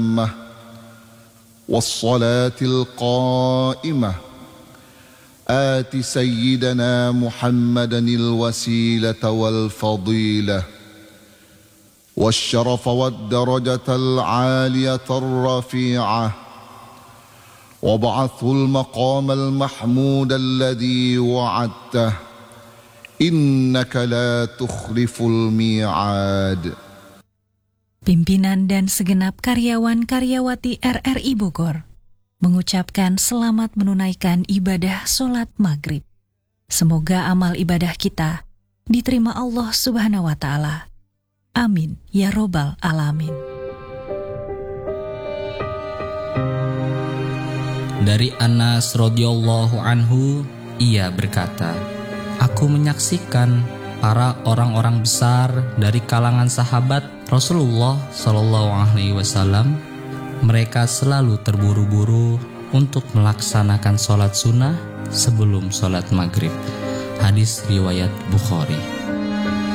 والصلاة القائمة آت سيدنا محمدا الوسيلة والفضيلة والشرف والدرجة العالية الرفيعة وابعثه المقام المحمود الذي وعدته إنك لا تخلف الميعاد. Pimpinan dan segenap karyawan-karyawati RRI Bogor mengucapkan selamat menunaikan ibadah sholat maghrib. Semoga amal ibadah kita diterima Allah Subhanahu wa Ta'ala. Amin ya Robbal Alamin. Dari Anas radhiyallahu anhu, ia berkata, "Aku menyaksikan para orang-orang besar dari kalangan sahabat Rasulullah Shallallahu Alaihi Wasallam. Mereka selalu terburu-buru untuk melaksanakan sholat sunnah sebelum sholat maghrib." Hadis riwayat Bukhari.